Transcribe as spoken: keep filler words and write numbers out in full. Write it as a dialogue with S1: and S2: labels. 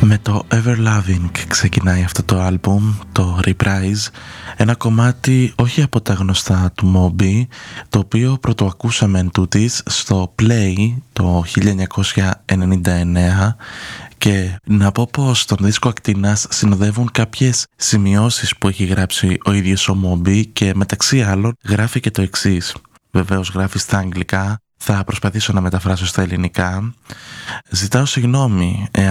S1: Με το Everloving ξεκινάει αυτό το άλμπουμ, το Reprise, ένα κομμάτι όχι από τα γνωστά του Moby, το οποίο πρωτοακούσαμε εν τούτης στο Play το χίλια εννιακόσια ενενήντα εννέα, και να πω πως στον δίσκο Ακτίνας συνοδεύουν κάποιες σημειώσεις που έχει γράψει ο ίδιος ο Moby, και μεταξύ άλλων γράφει και το εξής. Βεβαίως γράφει στα αγγλικά, θα προσπαθήσω να μεταφράσω στα ελληνικά. Ζητάω συγγνώμη εάν